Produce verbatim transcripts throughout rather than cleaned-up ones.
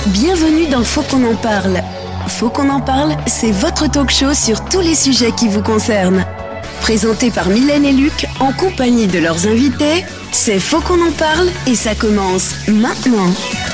Bienvenue dans Faut qu'on en parle. Faut qu'on en parle, c'est votre talk show sur tous les sujets qui vous concernent. Présenté par Mylène et Luc, en compagnie de leurs invités, c'est Faut qu'on en parle et ça commence maintenant.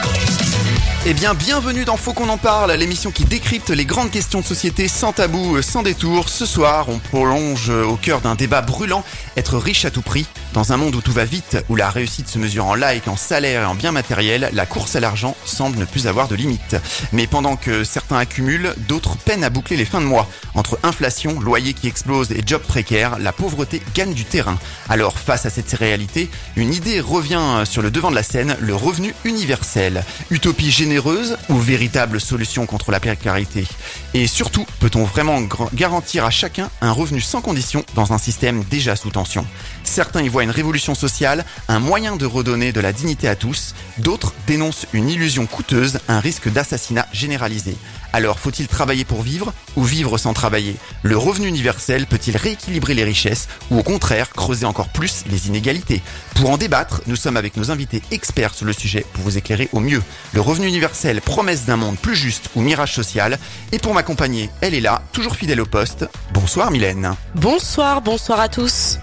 Eh bien, bienvenue dans Faut qu'on en parle, l'émission qui décrypte les grandes questions de société sans tabou, sans détour. Ce soir, on prolonge au cœur d'un débat brûlant, être riche à tout prix. Dans un monde où tout va vite, où la réussite se mesure en likes, en salaire et en biens matériels, la course à l'argent semble ne plus avoir de limite. Mais pendant que certains accumulent, d'autres peinent à boucler les fins de mois. Entre inflation, loyers qui explosent et jobs précaires, la pauvreté gagne du terrain. Alors, face à cette réalité, une idée revient sur le devant de la scène, le revenu universel. Utopie généreuse ou véritable solution contre la précarité? Et surtout, peut-on vraiment garantir à chacun un revenu sans condition dans un système déjà sous tension? Certains y voient une révolution sociale, un moyen de redonner de la dignité à tous. D'autres dénoncent une illusion coûteuse, un risque d'assassinat généralisé. Alors, faut-il travailler pour vivre ou vivre sans travailler? Le revenu universel peut-il rééquilibrer les richesses ou au contraire creuser encore plus les inégalités? Pour en débattre, nous sommes avec nos invités experts sur le sujet pour vous éclairer au mieux. Le revenu universel, promesse d'un monde plus juste ou mirage social? Et pour m'accompagner, elle est là, toujours fidèle au poste. Bonsoir Mylène. Bonsoir, bonsoir à tous.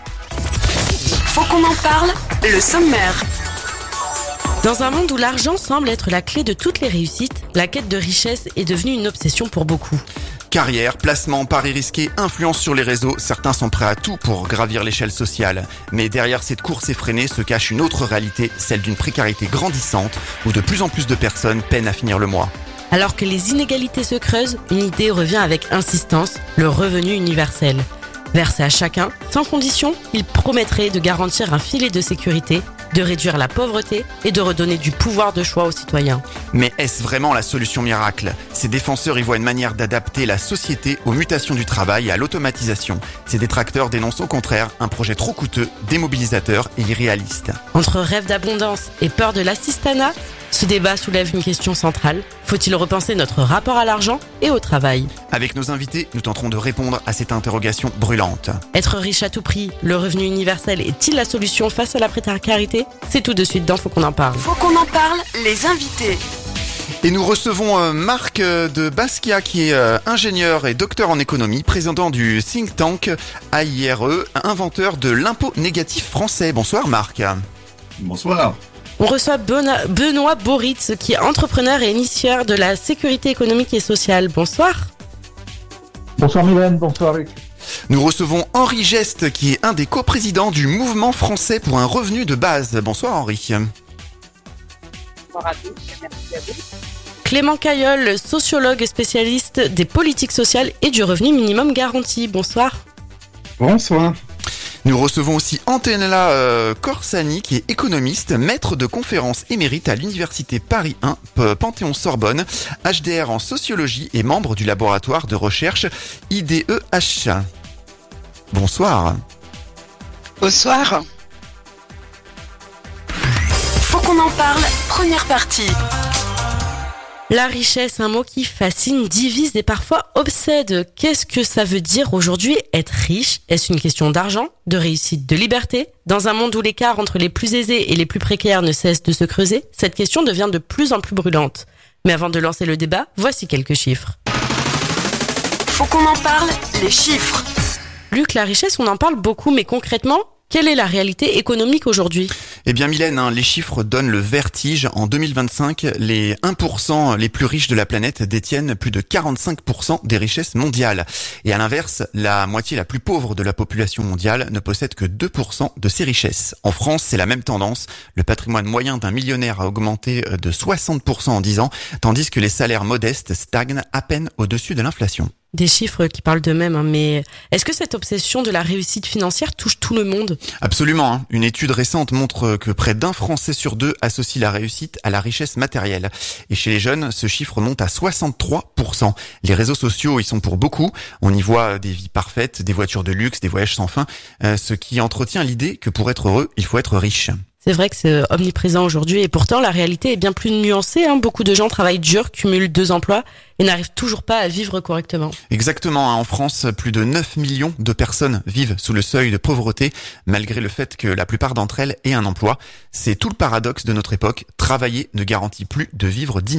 Faut qu'on en parle, le sommaire. Dans un monde où l'argent semble être la clé de toutes les réussites, la quête de richesse est devenue une obsession pour beaucoup. Carrière, placement, paris risqués, influence sur les réseaux, certains sont prêts à tout pour gravir l'échelle sociale. Mais derrière cette course effrénée se cache une autre réalité, celle d'une précarité grandissante où de plus en plus de personnes peinent à finir le mois. Alors que les inégalités se creusent, une idée revient avec insistance, le revenu universel. Versé à chacun, sans condition, il promettrait de garantir un filet de sécurité, de réduire la pauvreté et de redonner du pouvoir de choix aux citoyens. Mais est-ce vraiment la solution miracle? Ces défenseurs y voient une manière d'adapter la société aux mutations du travail et à l'automatisation. Ces détracteurs dénoncent au contraire un projet trop coûteux, démobilisateur et irréaliste. Entre rêve d'abondance et peur de l'assistanat, ce débat soulève une question centrale. Faut-il repenser notre rapport à l'argent et au travail? Avec nos invités, nous tenterons de répondre à cette interrogation brûlante. Être riche à tout prix, le revenu universel est-il la solution face à la précarité? C'est tout de suite dans Faut qu'on en parle. Faut qu'on en parle, les invités. Et nous recevons euh, Marc euh, de Basquiat qui est euh, ingénieur et docteur en économie, président du think tank A I R E, inventeur de l'impôt négatif français. Bonsoir Marc. Bonsoir. On reçoit Benoît Boritz, qui est entrepreneur et initiateur de la sécurité économique et sociale. Bonsoir. Bonsoir Mylène, bonsoir Luc. Nous recevons Henri Geste, qui est un des coprésidents du mouvement français pour un revenu de base. Bonsoir Henri. Bonsoir à tous, merci à vous. Clément Cailleul, sociologue spécialiste des politiques sociales et du revenu minimum garanti. Bonsoir. Bonsoir. Nous recevons aussi Antonella euh, Corsani, qui est économiste, maître de conférences émérite à l'Université Paris un, Panthéon-Sorbonne, H D R en sociologie et membre du laboratoire de recherche I D E H. Bonsoir. Bonsoir. Faut qu'on en parle, première partie. La richesse, un mot qui fascine, divise et parfois obsède. Qu'est-ce que ça veut dire aujourd'hui être riche? Est-ce une question d'argent, de réussite, de liberté? Dans un monde où l'écart entre les plus aisés et les plus précaires ne cesse de se creuser, cette question devient de plus en plus brûlante. Mais avant de lancer le débat, voici quelques chiffres. Faut qu'on en parle, les chiffres. Luc, la richesse, on en parle beaucoup, mais concrètement, quelle est la réalité économique aujourd'hui? Eh bien Mylène, hein, les chiffres donnent le vertige. En deux mille vingt-cinq, les un pour cent les plus riches de la planète détiennent plus de quarante-cinq pour cent des richesses mondiales. Et à l'inverse, la moitié la plus pauvre de la population mondiale ne possède que deux pour cent de ces richesses. En France, c'est la même tendance. Le patrimoine moyen d'un millionnaire a augmenté de soixante pour cent en dix ans, tandis que les salaires modestes stagnent à peine au-dessus de l'inflation. Des chiffres qui parlent d'eux-mêmes, hein, mais est-ce que cette obsession de la réussite financière touche tout le monde? Absolument. Hein. Une étude récente montre que près d'un Français sur deux associe la réussite à la richesse matérielle. Et chez les jeunes, ce chiffre monte à soixante-trois pour cent. Les réseaux sociaux y sont pour beaucoup. On y voit des vies parfaites, des voitures de luxe, des voyages sans fin, euh, ce qui entretient l'idée que pour être heureux, il faut être riche. C'est vrai que c'est omniprésent aujourd'hui et pourtant la réalité est bien plus nuancée. Hein. Beaucoup de gens travaillent dur, cumulent deux emplois et n'arrivent toujours pas à vivre correctement. Exactement. Hein. En France, plus de neuf millions de personnes vivent sous le seuil de pauvreté, malgré le fait que la plupart d'entre elles aient un emploi. C'est tout le paradoxe de notre époque. Travailler ne garantit plus de vivre dignement.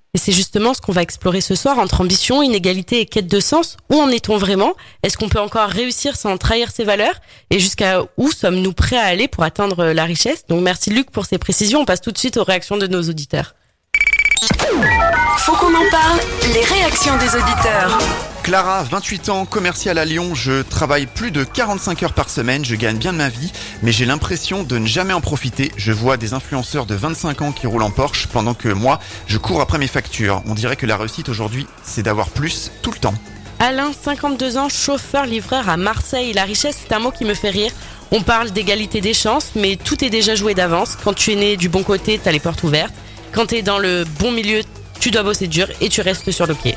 Et c'est justement ce qu'on va explorer ce soir, entre ambition, inégalité et quête de sens. Où en est-on vraiment ? Est-ce qu'on peut encore réussir sans trahir ses valeurs ? Et jusqu'à où sommes-nous prêts à aller pour atteindre la richesse ? Donc merci Luc pour ces précisions. On passe tout de suite aux réactions de nos auditeurs. Faut qu'on en parle, les réactions des auditeurs. Clara, vingt-huit ans, commerciale à Lyon. Je travaille plus de quarante-cinq heures par semaine, je gagne bien de ma vie, mais j'ai l'impression de ne jamais en profiter. Je vois des influenceurs de vingt-cinq ans qui roulent en Porsche, pendant que moi, je cours après mes factures. On dirait que la réussite aujourd'hui, c'est d'avoir plus tout le temps. Alain, cinquante-deux ans, chauffeur-livreur à Marseille. La richesse, c'est un mot qui me fait rire. On parle d'égalité des chances, mais tout est déjà joué d'avance. Quand tu es né du bon côté, t'as les portes ouvertes. Quand t'es dans le bon milieu, tu dois bosser dur et tu restes sur le pied.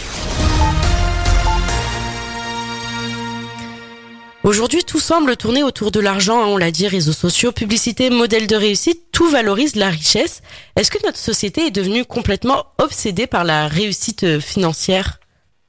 Aujourd'hui, tout semble tourner autour de l'argent, hein, on l'a dit, réseaux sociaux, publicité, modèle de réussite, tout valorise la richesse. Est-ce que notre société est devenue complètement obsédée par la réussite financière ?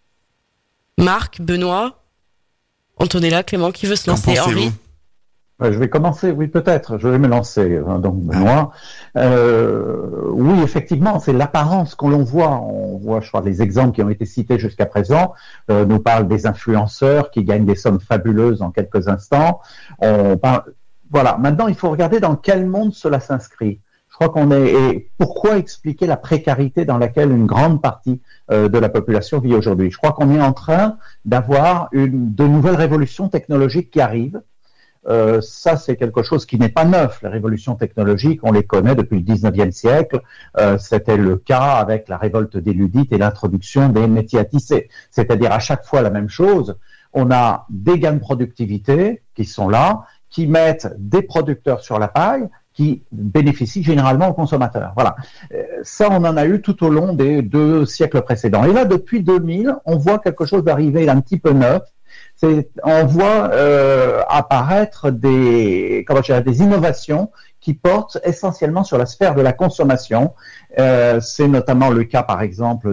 Marc, Benoît, Antonella, Clément, qui veut se lancer ? Henri ? Je vais commencer, oui, peut-être. Je vais me lancer. Donc, Benoît. Euh, oui, effectivement, c'est l'apparence qu'on l'on voit. On voit, je crois, les exemples qui ont été cités jusqu'à présent. Euh, nous parle des influenceurs qui gagnent des sommes fabuleuses en quelques instants. On parle, voilà. Maintenant, il faut regarder dans quel monde cela s'inscrit. Je crois qu'on est, et pourquoi expliquer la précarité dans laquelle une grande partie euh, de la population vit aujourd'hui? Je crois qu'on est en train d'avoir une, de nouvelles révolutions technologiques qui arrivent. Euh, ça, c'est quelque chose qui n'est pas neuf. Les révolutions technologiques, on les connaît depuis le dix-neuvième siècle. Euh, c'était le cas avec la révolte des Ludites et l'introduction des métiers à tisser. C'est-à-dire à chaque fois la même chose. On a des gains de productivité qui sont là, qui mettent des producteurs sur la paille, qui bénéficient généralement aux consommateurs. Voilà. Euh, ça, on en a eu tout au long des deux siècles précédents. Et là, depuis deux mille, on voit quelque chose d'arriver un petit peu neuf. C'est, on voit euh, apparaître des, comment dire, des innovations qui portent essentiellement sur la sphère de la consommation. Euh, c'est notamment le cas, par exemple,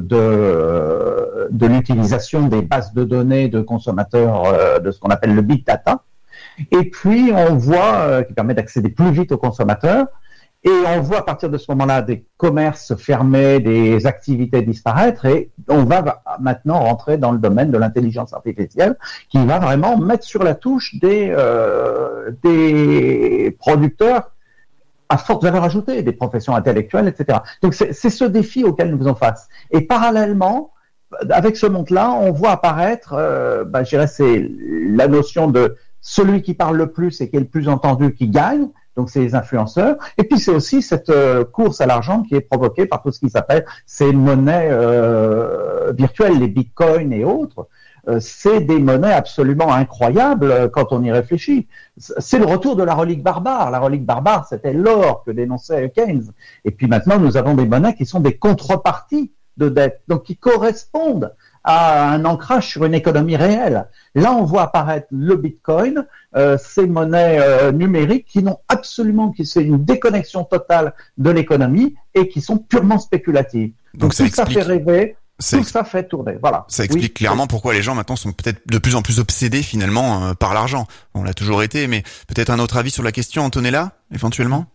de, de l'utilisation des bases de données de consommateurs, euh, de ce qu'on appelle le big data. Et puis, on voit, euh, qui permet d'accéder plus vite aux consommateurs. Et on voit à partir de ce moment-là des commerces fermés, des activités disparaître, et on va maintenant rentrer dans le domaine de l'intelligence artificielle qui va vraiment mettre sur la touche des, euh, des producteurs à forte valeur ajoutée, des professions intellectuelles, et cetera. Donc c'est, c'est ce défi auquel nous faisons face. Et parallèlement, avec ce monde-là, on voit apparaître, euh, bah, je dirais, c'est la notion de celui qui parle le plus et qui est le plus entendu qui gagne. Donc, c'est les influenceurs. Et puis, c'est aussi cette euh, course à l'argent qui est provoquée par tout ce qui s'appelle ces monnaies euh, virtuelles, les bitcoins et autres. Euh, c'est des monnaies absolument incroyables euh, quand on y réfléchit. C'est le retour de la relique barbare. La relique barbare, c'était l'or que dénonçait Keynes. Et puis maintenant, nous avons des monnaies qui sont des contreparties de dette, donc qui correspondent à un ancrage sur une économie réelle. Là, on voit apparaître le Bitcoin, euh, ces monnaies euh, numériques qui n'ont absolument, qui c'est une déconnexion totale de l'économie et qui sont purement spéculatives. Donc, Donc ça tout explique... ça fait rêver, ça tout ex... ça fait tourner. Voilà. Ça explique oui. clairement pourquoi les gens maintenant sont peut-être de plus en plus obsédés finalement euh, par l'argent. On l'a toujours été, mais peut-être un autre avis sur la question, Antonella, éventuellement.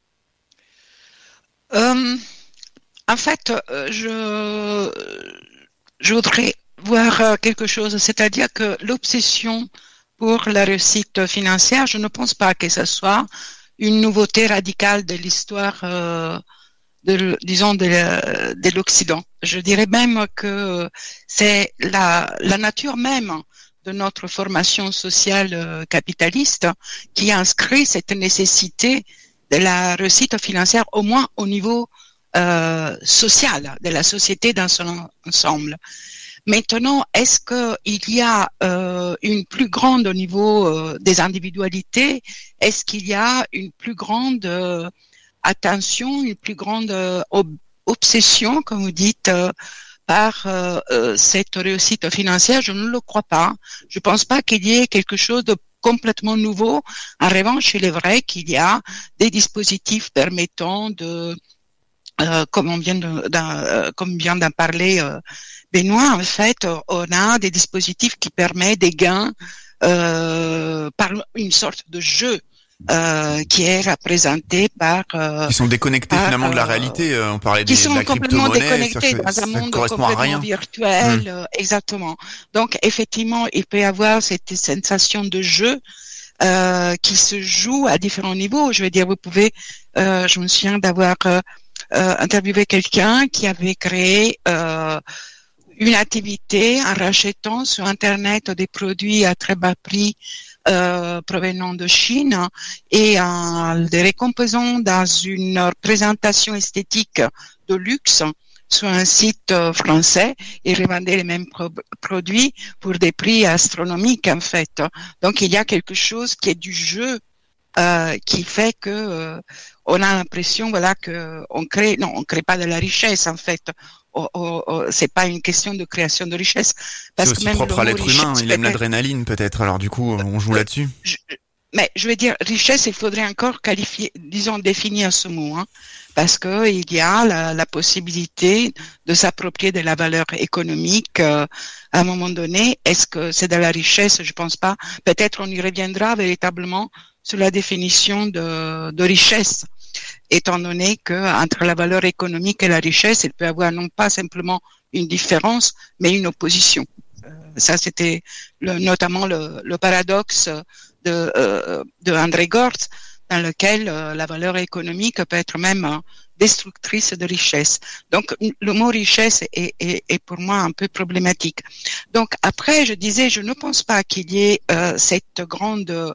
Euh, en fait, je je voudrais voir quelque chose, c'est-à-dire que l'obsession pour la réussite financière, je ne pense pas que ce soit une nouveauté radicale de l'histoire, euh, de, disons, de, de l'Occident. Je dirais même que c'est la, la nature même de notre formation sociale capitaliste qui inscrit cette nécessité de la réussite financière, au moins au niveau euh, social, de la société dans son ensemble. Maintenant, est-ce qu'il y a euh, une plus grande au niveau euh, des individualités? Est-ce qu'il y a une plus grande euh, attention, une plus grande euh, ob- obsession, comme vous dites, euh, par euh, euh, cette réussite financière? Je ne le crois pas. Je ne pense pas qu'il y ait quelque chose de complètement nouveau. En revanche, il est vrai qu'il y a des dispositifs permettant de Euh, comme on vient de, d'un, euh, comme vient d'en parler euh, Benoît, en fait, on a des dispositifs qui permettent des gains euh, par une sorte de jeu euh, qui est représenté par... Euh, qui sont déconnectés par, finalement de la euh, réalité. On parlait qui des, sont de la complètement crypto-monnaie. déconnectés Ça, dans un ça monde correspond à complètement rien. virtuel. Mmh. Euh, exactement. Donc, effectivement, il peut y avoir cette sensation de jeu euh, qui se joue à différents niveaux. Je veux dire, vous pouvez... Euh, je me souviens d'avoir euh, euh, interviewé quelqu'un qui avait créé... Euh, une activité en rachetant sur Internet des produits à très bas prix euh, provenant de Chine et en les récomposant dans une présentation esthétique de luxe sur un site français et revendait les mêmes pro- produits pour des prix astronomiques en fait. Donc il y a quelque chose qui est du jeu euh, qui fait que euh, on a l'impression voilà que on crée non on crée pas de la richesse en fait. Oh, oh, oh, c'est pas une question de création de richesse. Parce C'est aussi que même propre à l'être humain. Il aime peut-être... l'adrénaline peut-être. Alors du coup, on joue là-dessus. Je, mais je veux dire, richesse, il faudrait encore qualifier, disons, définir ce mot, hein, parce que il y a la, la possibilité de s'approprier de la valeur économique euh, à un moment donné. Est-ce que c'est de la richesse? Je pense pas. Peut-être on y reviendra véritablement sur la définition de, de richesse, étant donné que entre la valeur économique et la richesse, il peut y avoir non pas simplement une différence, mais une opposition. Euh, ça, c'était le, notamment le, le paradoxe de, euh, de André Gortz, dans lequel euh, la valeur économique peut être même euh, destructrice de richesse. Donc, le mot richesse est, est, est pour moi un peu problématique. Donc, après, je disais, je ne pense pas qu'il y ait euh, cette grande... Euh,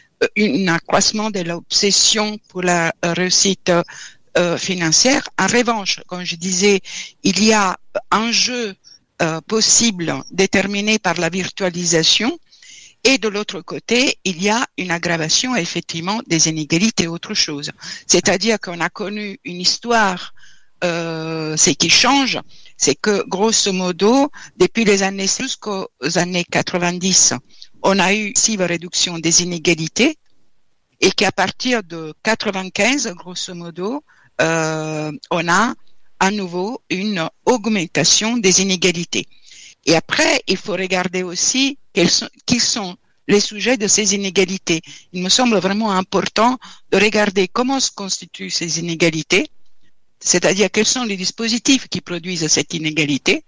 un accroissement de l'obsession pour la réussite euh, financière. En revanche, comme je disais, il y a un jeu euh, possible déterminé par la virtualisation et de l'autre côté, il y a une aggravation effectivement des inégalités, autre chose. C'est-à-dire qu'on a connu une histoire, euh, ce qui change, c'est que grosso modo, depuis les années jusqu'aux années quatre-vingt-dix, on a eu une réduction des inégalités et qu'à partir de quatre-vingt-quinze, grosso modo, euh, on a à nouveau une augmentation des inégalités. Et après, il faut regarder aussi quels sont, qui sont les sujets de ces inégalités. Il me semble vraiment important de regarder comment se constituent ces inégalités, c'est-à-dire quels sont les dispositifs qui produisent cette inégalité,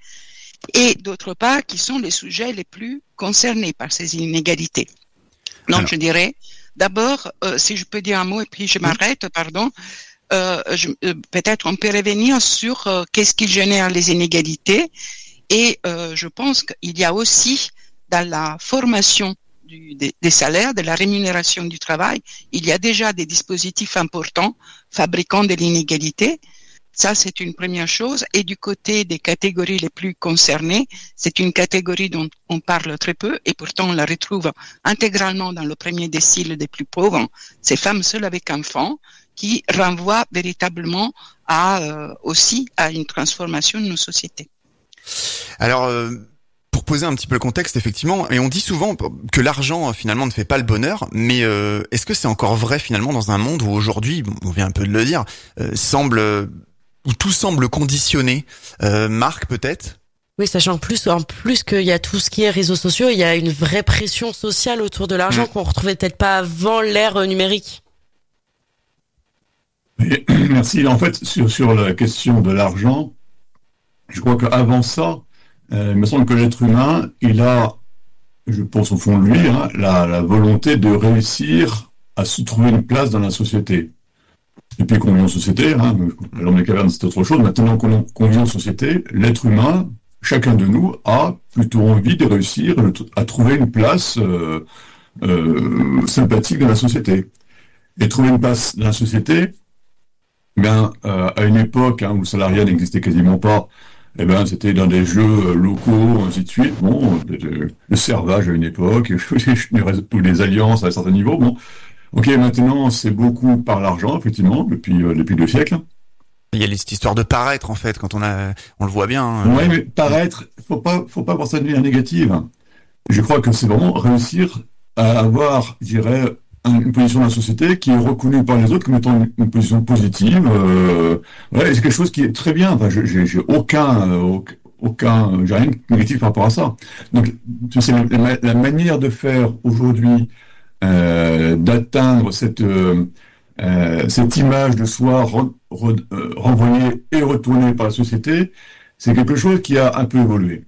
et d'autre part, qui sont les sujets les plus concernés par ces inégalités. Donc, Alors. je dirais, d'abord, euh, si je peux dire un mot, et puis je m'arrête, pardon, euh, je, euh, peut-être on peut revenir sur euh, qu'est-ce qui génère les inégalités, et euh, je pense qu'il y a aussi, dans la formation du, des, des salaires, de la rémunération du travail, il y a déjà des dispositifs importants fabriquant de l'inégalité. Ça, c'est une première chose. Et du côté des catégories les plus concernées, c'est une catégorie dont on parle très peu et pourtant on la retrouve intégralement dans le premier décile des plus pauvres, ces femmes seules avec enfants, qui renvoient véritablement à euh, aussi à une transformation de nos sociétés. Alors, euh, pour poser un petit peu le contexte, effectivement, et on dit souvent que l'argent finalement ne fait pas le bonheur, mais euh, est-ce que c'est encore vrai finalement dans un monde où aujourd'hui, bon, on vient un peu de le dire, euh, semble où tout semble conditionné, euh, Marc peut-être? Oui, sachant plus, en plus qu'il y a tout ce qui est réseaux sociaux, il y a une vraie pression sociale autour de l'argent mmh. qu'on retrouvait peut-être pas avant l'ère numérique. Et, merci. En fait, sur, sur la question de l'argent, je crois qu'avant ça, euh, il me semble que l'être humain, il a, je pense au fond de lui, hein, la, la volonté de réussir à se trouver une place dans la société. Depuis qu'on vit en société, hein, l'homme des cavernes c'est autre chose, maintenant qu'on, qu'on vit en société, l'être humain, chacun de nous a plutôt envie de réussir à trouver une place euh, euh, sympathique dans la société. Et trouver une place dans la société, ben, euh, à une époque hein, où le salariat n'existait quasiment pas, eh ben, c'était dans des jeux locaux, ainsi de suite. Bon, le, le servage à une époque, ou les alliances à un certain niveau. Bon, ok, maintenant c'est beaucoup par l'argent, effectivement, depuis euh, depuis deux siècles. Il y a cette histoire de paraître en fait, quand on a, on le voit bien. Hein. Oui, mais paraître, faut pas, faut pas voir ça de manière négative. Je crois que c'est vraiment réussir à avoir, je dirais, une position dans la société qui est reconnue par les autres comme étant une, une position positive. Euh, ouais, c'est quelque chose qui est très bien. Enfin, j'ai, j'ai aucun, euh, aucun, j'ai rien de négatif par rapport à ça. Donc, c'est la, la, la manière de faire aujourd'hui euh, d'atteindre cette euh, euh, cette image de soi re, re, euh, renvoyée et retournée par la société, c'est quelque chose qui a un peu évolué.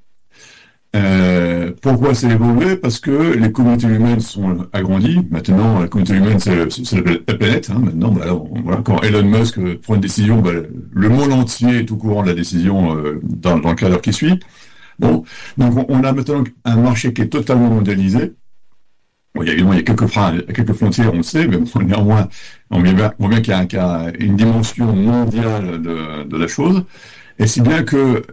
Euh, pourquoi c'est évolué? Parce que les communautés humaines sont agrandies. Maintenant, la communauté humaine, c'est, c'est la planète. Hein. Maintenant, bah, alors, voilà, quand Elon Musk prend une décision, bah, le monde entier est au courant de la décision euh, dans, dans le cadre qui suit. Bon, donc on, on a maintenant un marché qui est totalement mondialisé. Bon, il y a, évidemment, il y a quelques freins, quelques frontières, on le sait, mais bon, néanmoins, on voit bien, on voit bien qu'il y a, qu'il y a une dimension mondiale de, de la chose. Et si bien que, euh,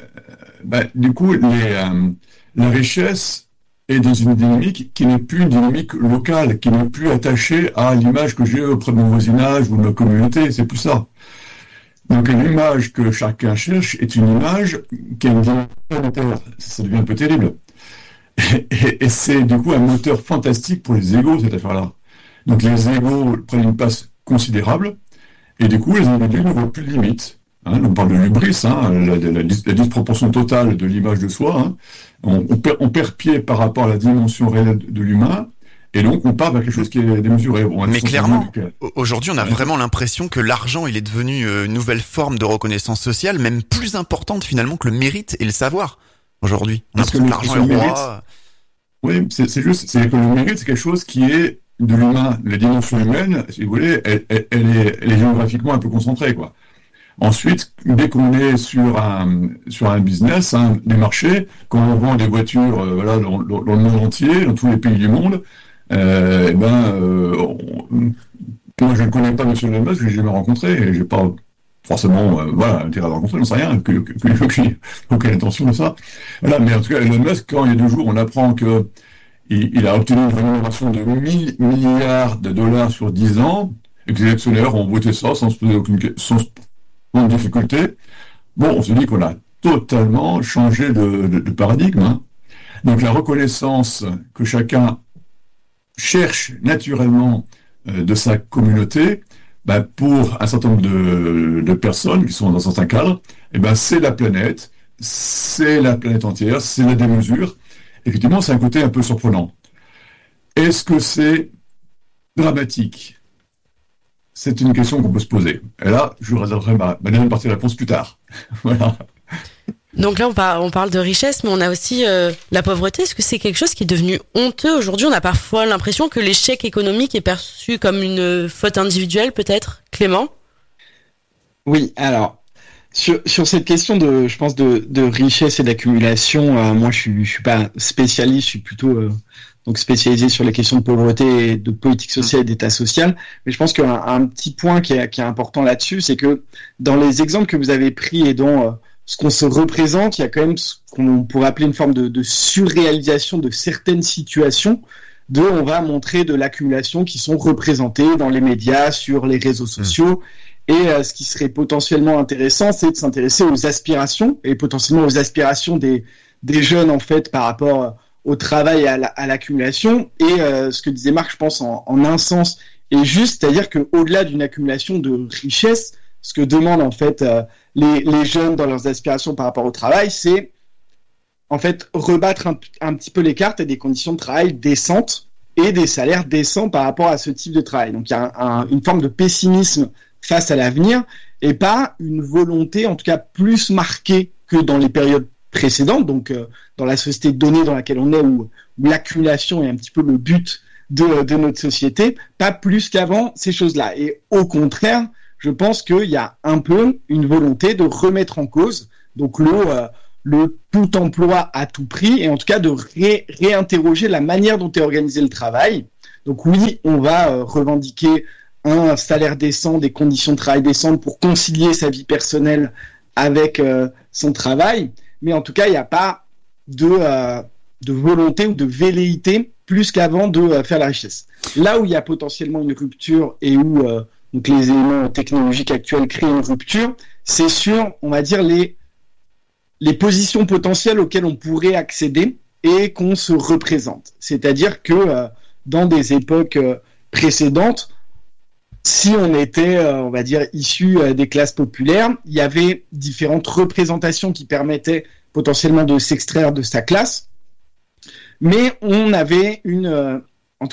bah, du coup, les, euh, la richesse est dans une dynamique qui n'est plus une dynamique locale, qui n'est plus attachée à l'image que j'ai auprès de mon voisinage ou de ma communauté, c'est plus ça. Donc l'image que chacun cherche est une image qui a une dimension planétaire. Ça devient un peu terrible. Et, et, et c'est du coup un moteur fantastique pour les égos, cette affaire-là. Donc les égos prennent une place considérable, et du coup les individus ne voient plus de limites. Hein, on parle de l'hubris, hein, la, la, la, la disproportion totale de l'image de soi. Hein. On, on, perd, on perd pied par rapport à la dimension réelle de, de l'humain, et donc on part vers quelque chose qui est démesuré. Bon, mais clairement, que... aujourd'hui on a ouais. vraiment l'impression que l'argent il est devenu une nouvelle forme de reconnaissance sociale, même plus importante finalement que le mérite et le savoir. Aujourd'hui, on parce que l'argent est roi. Oui, c'est, c'est juste, c'est que le mérite c'est quelque chose qui est de l'humain. La dimension humaine, si vous voulez, elle, elle, elle, est, elle est géographiquement un peu concentrée, quoi. Ensuite, dès qu'on est sur un sur un business, hein, des marchés, quand on vend des voitures, euh, voilà, dans, dans, dans le monde entier, dans tous les pays du monde, euh, et ben, euh, on, moi je ne connais pas Monsieur Elon Musk, je l'ai jamais rencontré, et j'ai pas forcément, euh, voilà, intérêt à le rencontrer, j'en sais rien, que, que, que, que, aucune intention de ça. Voilà, mais en tout cas, Elon Musk, quand il y a deux jours, on apprend que il, il a obtenu une rémunération de mille milliards de dollars sur dix ans, et que les actionnaires ont voté ça sans se poser aucune sans en difficulté. Bon, on se dit qu'on a totalement changé de, de, de paradigme. Hein. Donc la reconnaissance que chacun cherche naturellement euh, de sa communauté, bah, pour un certain nombre de, de personnes qui sont dans un certain cadre, eh ben, c'est la planète, c'est la planète entière, c'est la démesure. Effectivement, c'est un côté un peu surprenant. Est-ce que c'est dramatique ? C'est une question qu'on peut se poser. Et là, je réserverai ma, ma deuxième partie de réponse plus tard. Voilà. Donc là, on parle, on parle de richesse, mais on a aussi euh, la pauvreté. Est-ce que c'est quelque chose qui est devenu honteux aujourd'hui ? On a parfois l'impression que l'échec économique est perçu comme une faute individuelle, peut-être, Clément ? Oui, alors, sur, sur cette question de, je pense, de, de richesse et d'accumulation, euh, moi, je suis, je suis pas spécialiste, je suis plutôt... Euh, donc spécialisé sur les questions de pauvreté et de politique sociale et d'état social. Mais je pense qu'un un petit point qui est, qui est important là-dessus, c'est que dans les exemples que vous avez pris et dans euh, ce qu'on se représente, il y a quand même ce qu'on pourrait appeler une forme de, de surréalisation de certaines situations, de on va montrer de l'accumulation qui sont représentées dans les médias, sur les réseaux sociaux. Mmh. Et euh, ce qui serait potentiellement intéressant, c'est de s'intéresser aux aspirations, et potentiellement aux aspirations des, des jeunes, en fait, par rapport au travail et à, la, à l'accumulation. Et euh, ce que disait Marc, je pense, en, en un sens, est juste, c'est-à-dire qu'au-delà d'une accumulation de richesse, ce que demandent en fait euh, les, les jeunes dans leurs aspirations par rapport au travail, c'est en fait rebattre un, un petit peu les cartes et des conditions de travail décentes et des salaires décents par rapport à ce type de travail. Donc il y a un, un, une forme de pessimisme face à l'avenir et pas une volonté, en tout cas plus marquée que dans les périodes précédentes, donc euh, dans la société de données dans laquelle on est, où, où l'accumulation est un petit peu le but de, de notre société, pas plus qu'avant ces choses-là. Et au contraire, je pense qu'il y a un peu une volonté de remettre en cause donc le, euh, le tout emploi à tout prix, et en tout cas de ré- réinterroger la manière dont est organisé le travail. Donc oui, on va euh, revendiquer un salaire décent, des conditions de travail décentes pour concilier sa vie personnelle avec euh, son travail, mais en tout cas, il n'y a pas de, euh, de volonté ou de velléité plus qu'avant de euh, faire la richesse. Là où il y a potentiellement une rupture et où euh, donc les éléments technologiques actuels créent une rupture, c'est sur, on va dire, les, les positions potentielles auxquelles on pourrait accéder et qu'on se représente. C'est-à-dire que euh, dans des époques euh, précédentes, si on était, euh, on va dire, issu euh, des classes populaires, il y avait différentes représentations qui permettaient potentiellement de s'extraire de sa classe, mais on avait une, euh, en tout cas,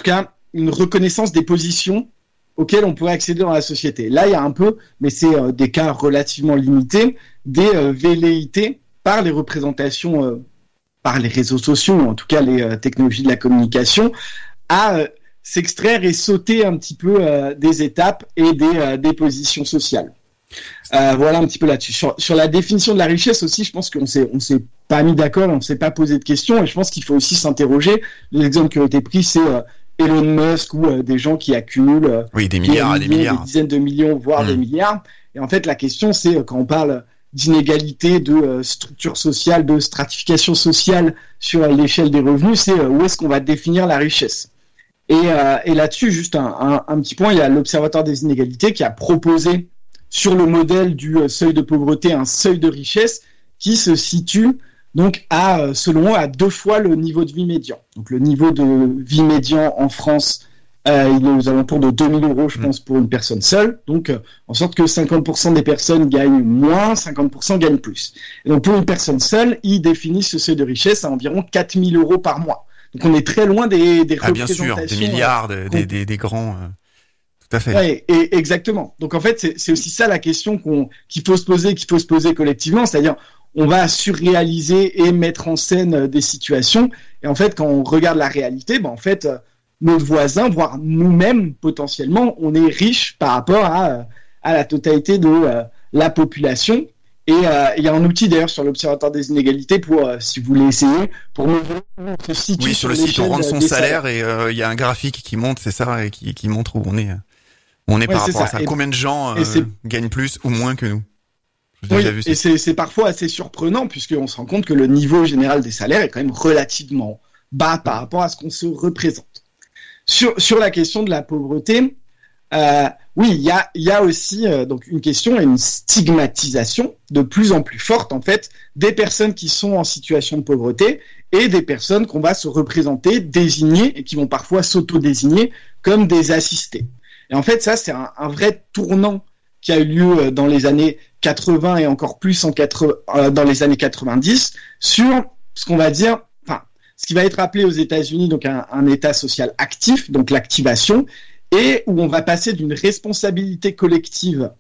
une reconnaissance des positions auxquelles on pourrait accéder dans la société. Là, il y a un peu, mais c'est euh, des cas relativement limités, des euh, velléités par les représentations, euh, par les réseaux sociaux, ou en tout cas les euh, technologies de la communication, à euh, s'extraire et sauter un petit peu euh, des étapes et des, euh, des positions sociales. Euh, voilà un petit peu là-dessus. Sur, sur la définition de la richesse aussi, je pense qu'on s'est, on s'est pas mis d'accord, on s'est pas posé de questions, et je pense qu'il faut aussi s'interroger. Les exemples qui ont été pris, c'est euh, Elon Musk ou euh, des gens qui accumulent euh, oui, des milliards, des, des millions, milliards, des dizaines de millions, voire mmh. des milliards. Et en fait, la question, c'est euh, quand on parle d'inégalité, de euh, structure sociale, de stratification sociale sur euh, l'échelle des revenus, c'est euh, où est-ce qu'on va définir la richesse. Et, euh, et là-dessus, juste un, un, un petit point, il y a l'Observatoire des inégalités qui a proposé sur le modèle du euh, seuil de pauvreté un seuil de richesse qui se situe donc à, euh, selon eux, à deux fois le niveau de vie médian. Donc le niveau de vie médian en France, euh, il est aux alentours de deux mille euros, je pense, pour une personne seule. Donc euh, en sorte que cinquante pour cent des personnes gagnent moins, cinquante pour cent gagnent plus. Et donc pour une personne seule, ils définissent ce seuil de richesse à environ quatre mille euros par mois. Donc on est très loin des, des ah, représentations. Bien sûr, des milliards, euh, des, des, des grands... Euh... Tout à fait. Ouais, et exactement. Donc en fait, c'est, c'est aussi ça la question qu'on, qu'il faut se poser, qu'il faut se poser collectivement, c'est-à-dire on va surréaliser et mettre en scène des situations. Et en fait, quand on regarde la réalité, ben en fait, nos voisins, voire nous-mêmes potentiellement, on est riches par rapport à, à la totalité de euh, la population. Et euh, il y a un outil d'ailleurs sur l'Observatoire des inégalités pour, euh, si vous voulez essayer, pour nous se situer. Oui, sur, sur le site, on rentre son salaire et il euh, y a un graphique qui monte, c'est ça, et qui, qui montre où on est. On est ouais, par rapport ça. à ça. Et combien de gens euh, gagnent plus ou moins que nous? Oui, vu et c'est, c'est parfois assez surprenant puisqu'on se rend compte que le niveau général des salaires est quand même relativement bas par rapport à ce qu'on se représente. Sur, sur la question de la pauvreté, euh, oui, il y a, y a aussi euh, donc une question et une stigmatisation de plus en plus forte en fait des personnes qui sont en situation de pauvreté et des personnes qu'on va se représenter, désigner et qui vont parfois s'auto-désigner comme des assistés. Et en fait, ça, c'est un, un vrai tournant qui a eu lieu dans les années quatre-vingts et encore plus en quatre, euh, dans les années quatre-vingt-dix sur ce qu'on va dire, enfin, ce qui va être appelé aux États-Unis donc un, un état social actif, donc l'activation, et où on va passer d'une responsabilité collective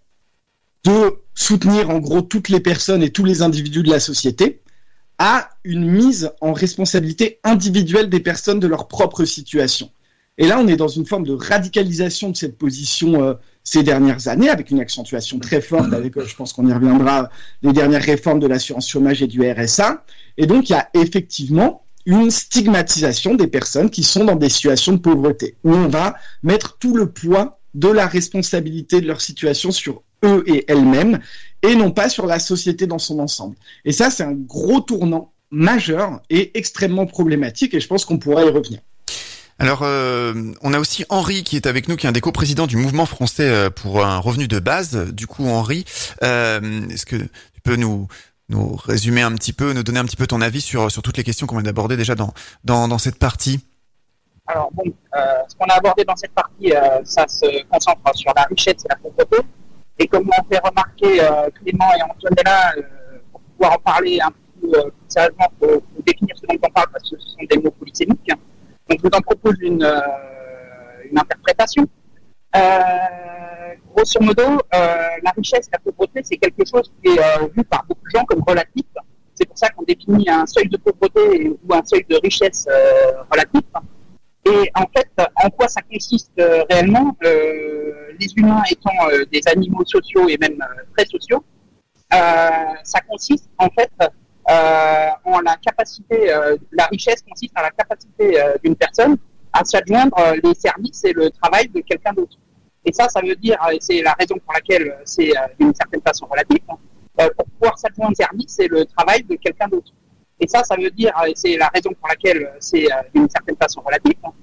de soutenir en gros toutes les personnes et tous les individus de la société à une mise en responsabilité individuelle des personnes de leur propre situation. Et là, on est dans une forme de radicalisation de cette position euh, ces dernières années, avec une accentuation très forte, avec, euh, je pense qu'on y reviendra, les dernières réformes de l'assurance chômage et du R S A. Et donc, il y a effectivement une stigmatisation des personnes qui sont dans des situations de pauvreté, où on va mettre tout le poids de la responsabilité de leur situation sur eux et elles-mêmes, et non pas sur la société dans son ensemble. Et ça, c'est un gros tournant majeur et extrêmement problématique, et je pense qu'on pourra y revenir. Alors, euh, on a aussi Henri qui est avec nous, qui est un des coprésidents du mouvement français pour un revenu de base. Du coup, Henri, euh, est-ce que tu peux nous nous résumer un petit peu, nous donner un petit peu ton avis sur sur toutes les questions qu'on vient d'aborder déjà dans dans, dans cette partie? Alors bon, euh, ce qu'on a abordé dans cette partie, euh, ça se concentre sur la richesse et la pauvreté. Et comme l'ont fait remarquer euh, Clément et Antonella, euh, pour pouvoir en parler un peu euh, plus sérieusement, il faut, faut définir ce dont on parle parce que ce sont des mots polysémiques. Donc, je vous en propose une, euh, une interprétation. Euh, grosso modo, euh, la richesse et la pauvreté, c'est quelque chose qui est euh, vu par beaucoup de gens comme relatif. C'est pour ça qu'on définit un seuil de pauvreté ou un seuil de richesse euh, relatif. Et en fait, en quoi ça consiste euh, réellement euh, les humains étant euh, des animaux sociaux et même euh, très sociaux, euh, ça consiste en fait Euh, en la capacité, euh, la richesse consiste en la capacité euh, d'une personne à s'adjoindre euh, les services et le travail de quelqu'un d'autre. Et ça, ça veut dire, et c'est la raison pour laquelle c'est euh, d'une certaine façon relatif, euh, pour pouvoir s'adjoindre service et le travail de quelqu'un d'autre. Et ça, ça veut dire, et c'est la raison pour laquelle c'est euh, d'une certaine façon relatif,